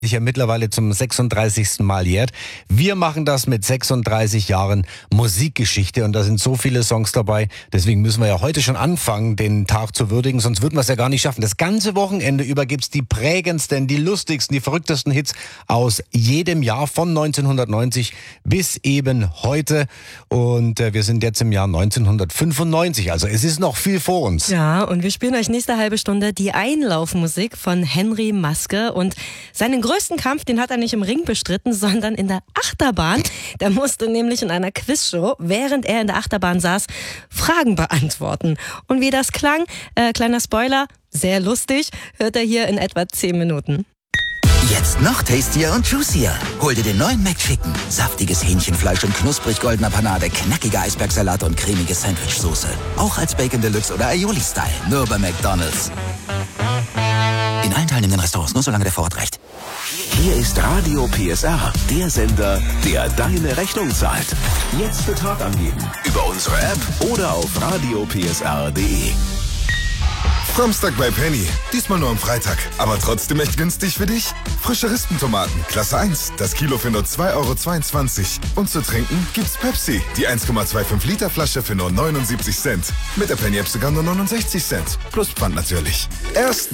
sich ja mittlerweile zum 36. Mal jährt. Wir machen das mit 36 Jahren Musikgeschichte und da sind so viele Songs dabei. Deswegen müssen wir ja heute schon anfangen, den Tag zu würdigen, sonst würden wir es ja gar nicht schaffen. Das ganze Wochenende über gibt's die prägendsten, die lustigsten, die verrücktesten Hits aus jedem Jahr von 1990 bis eben heute. Und wir sind jetzt im Jahr 1995, also es ist noch viel vor uns. Ja, und wir spielen euch nächste halbe Stunde die Einlaufmusik von Henry Maske und seinen größten Kampf, den hat er nicht im Ring bestritten, sondern in der Achterbahn. Der musste nämlich in einer Quizshow, während er in der Achterbahn saß, Fragen beantworten. Und wie das klang, kleiner Spoiler, sehr lustig, hört er hier in etwa 10 Minuten. Jetzt noch tastier und juicier. Hol dir den neuen McChicken. Saftiges Hähnchenfleisch und knusprig goldener Panade, knackiger Eisbergsalat und cremige Sandwichsoße. Auch als Bacon Deluxe oder Aioli-Style. Nur bei McDonald's. In allen teilnehmenden Restaurants, nur solange der Vorrat reicht. Hier ist Radio PSR, der Sender, der deine Rechnung zahlt. Jetzt Betrag angeben. Über unsere App oder auf radiopsr.de. Samstag bei Penny. Diesmal nur am Freitag. Aber trotzdem echt günstig für dich? Frische Rispentomaten, Klasse 1. Das Kilo für nur 2,22 €. Und zu trinken gibt's Pepsi. Die 1,25 Liter Flasche für nur 79 Cent. Mit der Penny-App sogar nur 69 Cent. Plus Pfand natürlich. Erst